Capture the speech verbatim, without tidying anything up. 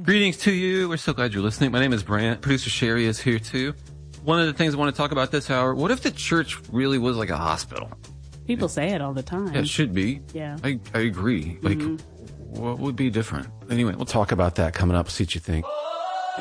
Greetings to you. We're so glad you're listening. My name is Brant. Producer Sherry is here too. One of the things I want to talk about this hour, what if the church really was like a hospital? People yeah. say it all the time. Yeah, it should be. Yeah. I, I agree. Like, mm-hmm. what would be different? Anyway, we'll talk about that coming up. See what you think.